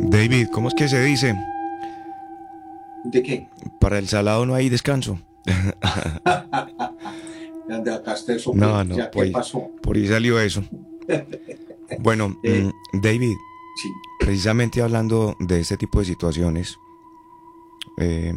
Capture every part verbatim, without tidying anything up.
David, ¿cómo es que se dice? ¿De qué? Para el salado no hay descanso. De acá está eso, No, no, ya por qué ahí, pasó. por ahí salió eso. Bueno, Eh, mm, David, sí, precisamente hablando de este tipo de situaciones, eh,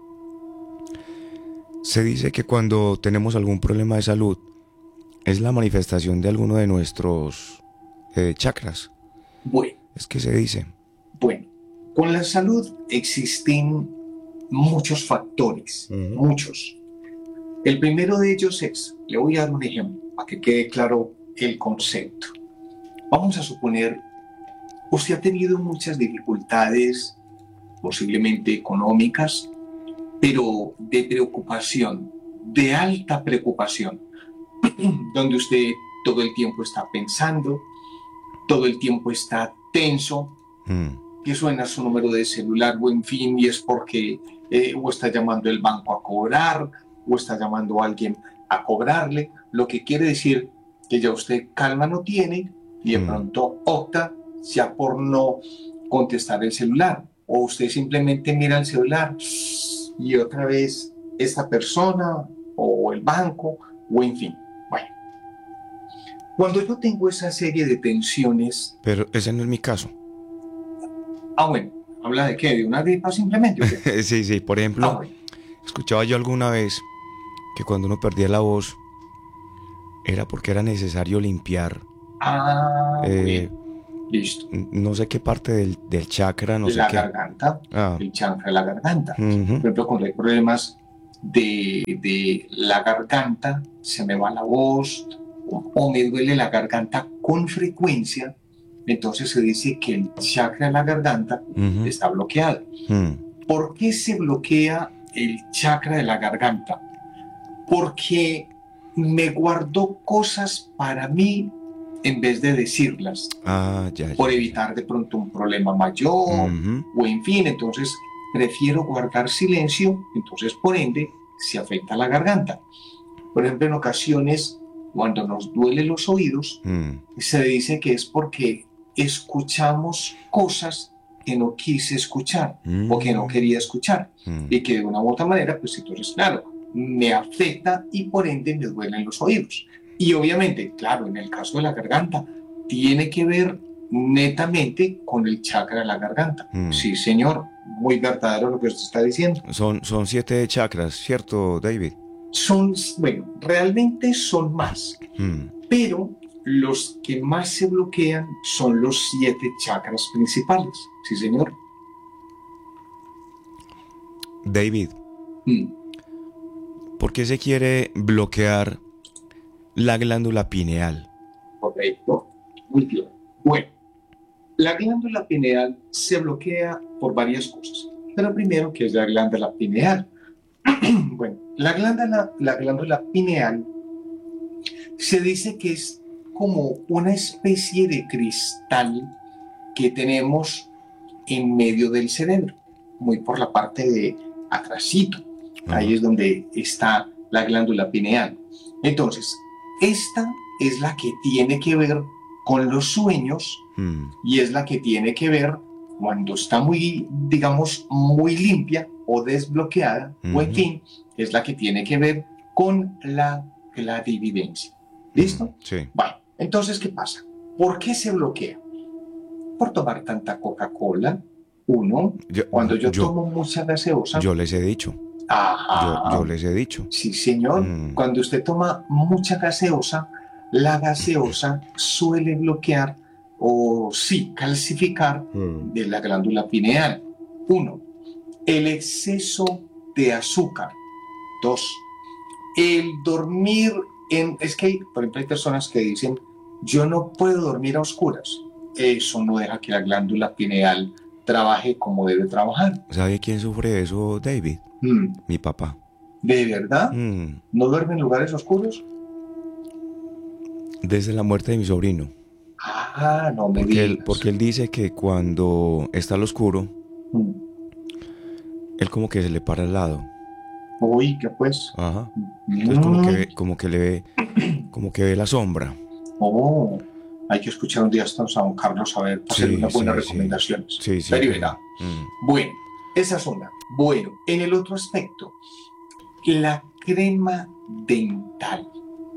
se dice que cuando tenemos algún problema de salud es la manifestación de alguno de nuestros eh, chakras. bueno, Es que se dice. bueno. Con la salud existen muchos factores, Ujú. muchos. El primero de ellos es, le voy a dar un ejemplo para que quede claro el concepto. Vamos a suponer, usted ha tenido muchas dificultades, posiblemente económicas, pero de preocupación, de alta preocupación, donde usted todo el tiempo está pensando, todo el tiempo está tenso, Mm, que suena su número de celular o en fin, y es porque eh, o está llamando el banco a cobrar, o está llamando a alguien a cobrarle, lo que quiere decir que ya usted calma no tiene y de mm, pronto opta ya por no contestar el celular, o usted simplemente mira el celular y otra vez esta persona o el banco, o en fin. Bueno, cuando yo tengo esa serie de tensiones, pero ese no es mi caso. ah, bueno, ¿habla de qué? ¿De una gripa simplemente o qué? Sí, sí, por Ah, ejemplo, bueno. escuchaba yo alguna vez que cuando uno perdía la voz era porque era necesario limpiar, Ah, eh, bueno, listo. no sé qué parte del, del chakra, no De sé la qué. garganta, Ah, el chakra de la garganta. ujú, Por ejemplo, cuando hay problemas de, de la garganta, se me va la voz o, o me duele la garganta con frecuencia, entonces se dice que el chakra de la garganta ujú, está bloqueado. mm, ¿Por qué se bloquea el chakra de la garganta? Porque me guardo cosas para mí en vez de decirlas, ah, ya, por ya, ya. evitar de pronto un problema mayor Ujú, o en fin, entonces prefiero guardar silencio, entonces por ende se afecta la garganta. Por ejemplo, en ocasiones, cuando nos duelen los oídos, mm, se dice que es porque escuchamos cosas que no quise escuchar o que no mm, quería escuchar mm. y que de una u otra manera, pues entonces, claro, me afecta y por ende me duelen los oídos. Y obviamente, claro, en el caso de la garganta, tiene que ver netamente con el chakra de la garganta. Mm. Sí, señor, muy verdadero lo que usted está diciendo. Son, son siete chakras, ¿cierto, David? Son, bueno, realmente son más, Mm. pero los que más se bloquean son los siete chakras principales. Sí, señor. David, Mm, ¿por qué se quiere bloquear la glándula pineal? correcto. Muy bien. Bueno, la glándula pineal se bloquea por varias cosas. Pero primero, ¿qué es la glándula pineal? Bueno, la glándula, la glándula pineal se dice que es como una especie de cristal que tenemos en medio del cerebro, muy por la parte de atrásito. Ahí Ajá. es donde está la glándula pineal. Entonces, esta es la que tiene que ver con los sueños Mm. y es la que tiene que ver cuando está muy, digamos, muy limpia o desbloqueada, o en Ujú. fin, es la que tiene que ver con la clarividencia. Mm. ¿Listo? Sí. Bueno, entonces, ¿qué pasa? ¿Por qué se bloquea? Por tomar tanta Coca-Cola. Uno, Yo, cuando yo yo, tomo mucha gaseosa, yo les he dicho. Yo, yo ajá, les he dicho. sí señor, Mm. cuando usted toma mucha gaseosa, la gaseosa suele bloquear o sí, calcificar Mm. de la glándula pineal. Uno, el exceso de azúcar. Dos, el dormir en... Es que, hay, por ejemplo, hay personas que dicen, yo no puedo dormir a oscuras. Eso no deja que la glándula pineal trabaje como debe trabajar. ¿Sabe quién sufre de eso, David? Mm, Mi papá. ¿De verdad? Mm. ¿No duerme en lugares oscuros? Desde la muerte de mi sobrino. Ah, no me Porque él, digas. porque él dice que cuando está al oscuro, Mm. él como que se le para al lado. Uy, ¿qué pues? Ajá. Entonces como que Mm. ve, como que le ve, como que ve la sombra. Oh, Hay que escuchar un día hasta a don Carlos a ver, hacer Sí, unas buenas sí, recomendaciones. sí, sí, Pero sí. verá. Mm. Bueno, esa es una. Bueno, en el otro aspecto, la crema dental.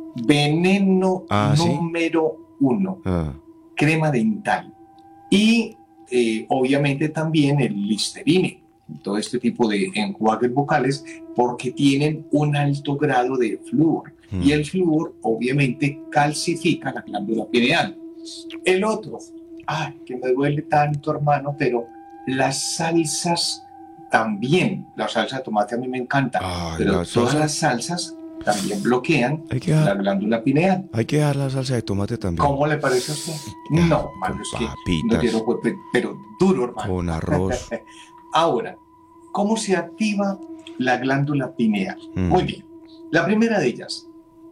Veneno Ah, sí. número uno. Ah, Crema dental. Y eh, obviamente también el Listerine, todo este tipo de enjuagues bucales, porque tienen un alto grado de flúor. Y mm. el flúor obviamente calcifica la glándula pineal. El otro, ay, que me duele tanto, hermano, pero las salsas también, la salsa de tomate a mí me encanta, Ay, pero la todas salsa. las salsas también bloquean Hay que la dar, glándula pineal. hay que dar la salsa de tomate también. ¿Cómo le parece a usted? Ah, No, con hermano, es que no papitas, quiero, pero duro, hermano. con arroz. Ahora, ¿cómo se activa la glándula pineal? Muy Mm. bien. La primera de ellas,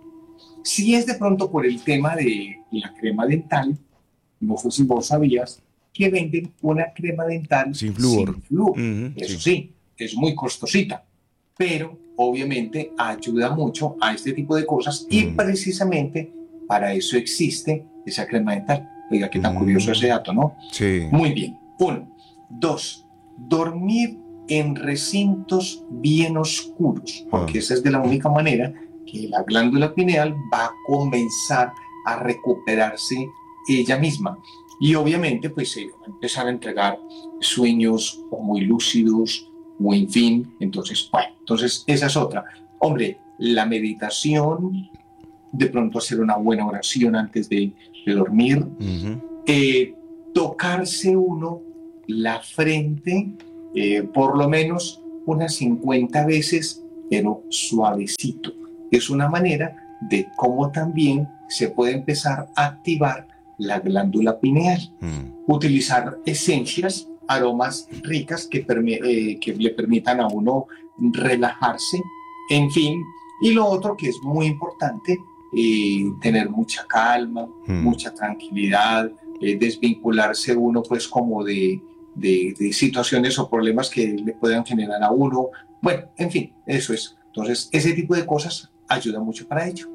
si es de pronto por el tema de la crema dental, no sé si vos sabías que venden una crema dental Sin flúor. sin flúor. Ujú, Eso sí. sí, es muy costosita, pero obviamente ayuda mucho a este tipo de cosas y Mm. precisamente para eso existe esa crema dental. Oiga, qué tan curioso ese Mm. dato, ¿no? Sí. Muy bien. Uno. Dos. Dormir en recintos bien oscuros, Ah. porque esa es de la única manera que la glándula pineal va a comenzar a recuperarse ella misma. Y obviamente, pues se va a empezar a entregar sueños o muy lúcidos o en fin. Entonces, bueno, entonces esa es otra. Hombre, la meditación, de pronto hacer una buena oración antes de, de dormir, Ujú. eh, tocarse uno la frente eh, por lo menos unas cincuenta veces, pero suavecito. Es una manera de cómo también se puede empezar a activar la glándula pineal. Mm. Utilizar esencias, aromas ricas que, permi- eh, que le permitan a uno relajarse, en fin. Y lo otro que es muy importante, eh, tener mucha calma, Mm. mucha tranquilidad, eh, desvincularse uno pues como de, de, de situaciones o problemas que le puedan generar a uno. Bueno, en fin, eso es. Entonces, ese tipo de cosas ayuda mucho para ello.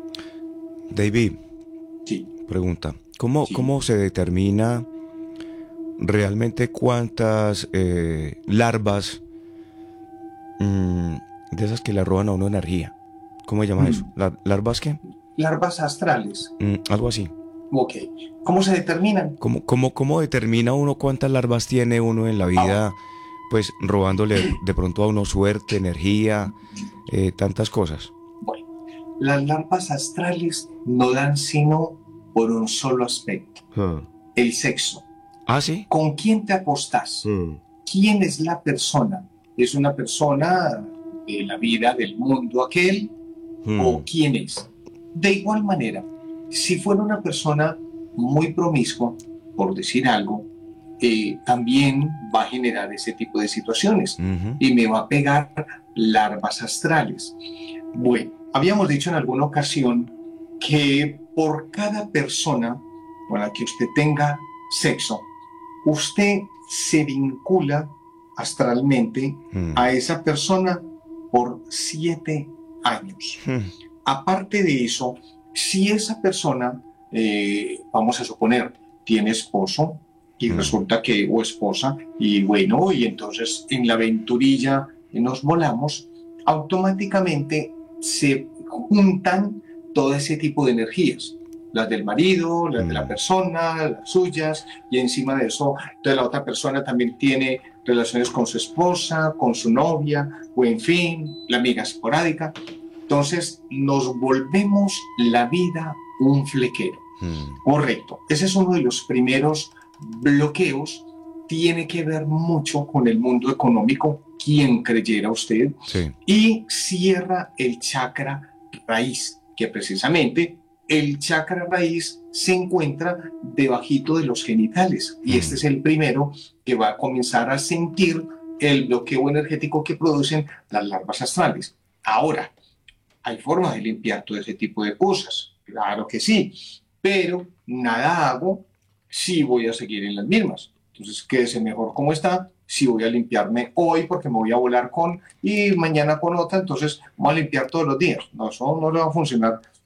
David, Sí, pregunta. ¿Cómo, sí. cómo se determina realmente cuántas eh, larvas mm, de esas que le roban a uno energía? ¿Cómo se llama eso? Mm. ¿La- ¿Larvas qué? Larvas astrales. Mm, algo así. Ok. ¿Cómo se determinan? ¿Cómo, cómo, cómo determina uno cuántas larvas tiene uno en la Ahora, vida? Pues robándole de pronto a uno suerte, energía, eh, tantas cosas. bueno, las larvas astrales no dan sino por un solo aspecto, Ah. el sexo. ¿Ah, sí? ¿Con quién te acostás? Mm. ¿Quién es la persona? ¿Es una persona de la vida, del mundo aquel? ¿O Mm. quién es? De igual manera, si fuera una persona muy promiscua, por decir algo, eh, también va a generar ese tipo de situaciones Ujú. y me va a pegar larvas astrales. Bueno, habíamos dicho en alguna ocasión que por cada persona con la que usted tenga sexo, usted se vincula astralmente Mm. a esa persona por siete años. Mm. Aparte de eso, si esa persona, eh, vamos a suponer, tiene esposo y Mm. resulta que, o esposa, y bueno, y entonces en la aventurilla nos volamos, automáticamente se juntan todo ese tipo de energías. Las del marido, las de la Mm. persona, las suyas, y encima de eso, entonces la otra persona también tiene relaciones con su esposa, con su novia, o en fin, la amiga esporádica. Entonces nos volvemos la vida un flequero. Mm. Correcto. Ese es uno de los primeros bloqueos. Tiene que ver mucho con el mundo económico, quien creyera usted, Sí. y cierra el chakra raíz, que precisamente el chakra raíz se encuentra debajito de los genitales. Y Mm. este es el primero que va a comenzar a sentir el bloqueo energético que producen las larvas astrales. Ahora, hay formas de limpiar todo ese tipo de cosas, claro que sí, pero nada hago si voy a seguir en las mismas. Entonces, quédese mejor como está, si voy a limpiarme hoy porque me voy a volar con y mañana con otra, entonces voy a limpiar todos los días. No, eso no le va a funcionar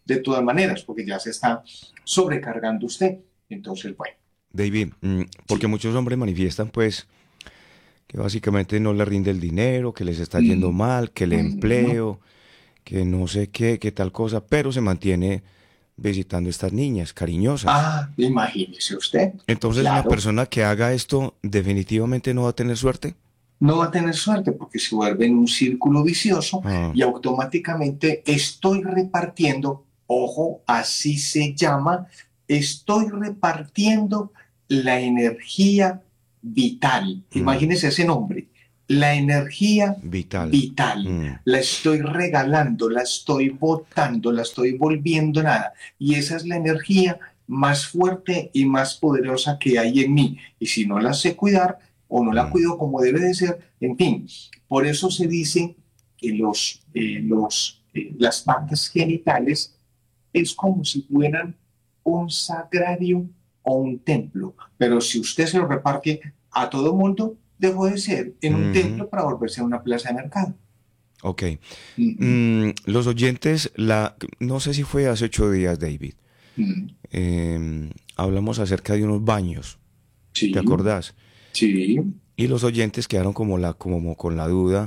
de todas maneras, porque ya se está sobrecargando usted. Entonces, bueno, David, mm, porque sí. muchos hombres manifiestan pues que básicamente no le rinde el dinero, que les está yendo Mm, mal, que el mm, empleo, que no sé qué, qué tal cosa, pero se mantiene visitando estas niñas cariñosas. Ah, imagínese usted. Entonces una Claro, persona que haga esto definitivamente no va a tener suerte. no va a tener suerte porque se vuelve en un círculo vicioso Ah, y automáticamente estoy repartiendo, ojo, así se llama, estoy repartiendo la energía vital. mm, Imagínese ese nombre, la energía vital. vital. Mm, La estoy regalando, la estoy botando, la estoy volviendo nada. Y esa es la energía más fuerte y más poderosa que hay en mí. Y si no la sé cuidar, o no la mm, cuido como debe de ser, en fin, por eso se dice que los, eh, los, eh, las partes genitales es como si fueran un sagrario o un templo, pero si usted se lo reparte a todo mundo, dejó de ser en un ujú, templo para volverse a una plaza de mercado. ok. Mm -hmm. Mm, los oyentes, la, no sé si fue hace ocho días, David, Mm -hmm. eh, hablamos acerca de unos baños, ¿te Sí, acordás? sí. Y los oyentes quedaron como, la, como con la duda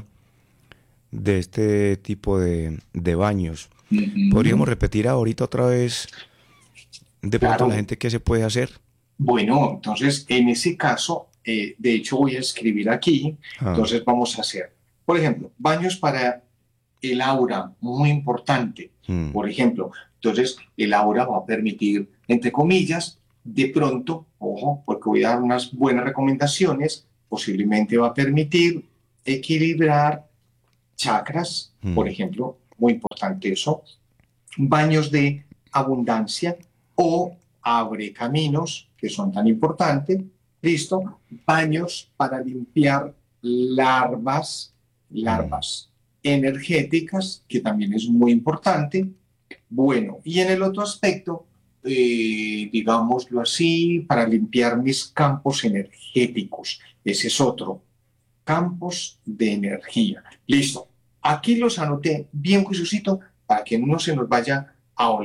de este tipo de, de baños. Mm ¿Podríamos -hmm. repetir ahorita otra vez de pronto a la Claro. gente qué se puede hacer? Bueno, entonces en ese caso, eh, de hecho voy a escribir aquí, Ah, entonces vamos a hacer, por ejemplo, baños para el aura, muy importante, mm, por ejemplo, entonces el aura va a permitir, entre comillas, de pronto, ojo, porque voy a dar unas buenas recomendaciones, posiblemente va a permitir equilibrar chakras, por mm, ejemplo, muy importante eso, baños de abundancia o abre caminos, que son tan importantes, listo, baños para limpiar larvas, mm, larvas energéticas, que también es muy importante. Bueno, y en el otro aspecto, eh, digámoslo así, para limpiar mis campos energéticos, ese es otro, campos de energía. Listo. Aquí los anoté bien juiciosito para que no se nos vaya a olvidar.